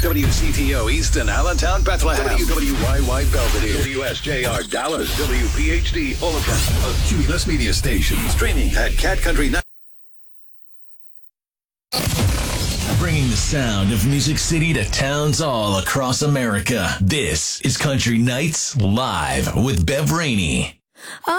WCTO Easton, Allentown, Bethlehem. WWYY Belvedere. WSJR Dallas. WPHD Oliphant. A Cumulus Media Station. Streaming at Cat Country Night. Bringing the sound of Music City to towns all across America. This is Country Nights Live with Bev Rainey.